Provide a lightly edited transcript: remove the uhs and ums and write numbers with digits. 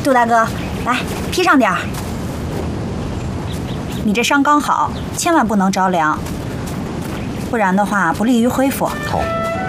杜大哥，来披上点儿。你这伤刚好，千万不能着凉，不然的话不利于恢复。 好。